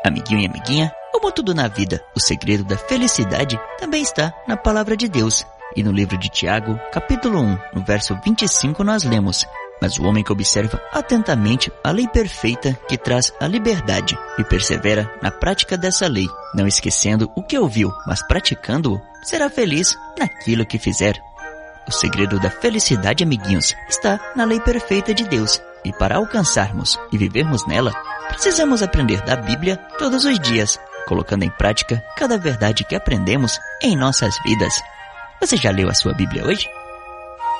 Amiguinho e amiguinha, como tudo na vida, o segredo da felicidade também está na palavra de Deus. E no livro de Tiago, capítulo 1, no verso 25, nós lemos: mas o homem que observa atentamente a lei perfeita que traz a liberdade e persevera na prática dessa lei, não esquecendo o que ouviu, mas praticando-o, será feliz naquilo que fizer. O segredo da felicidade, amiguinhos, está na lei perfeita de Deus. E para alcançarmos e vivermos nela, precisamos aprender da Bíblia todos os dias, colocando em prática cada verdade que aprendemos em nossas vidas. Você já leu a sua Bíblia hoje?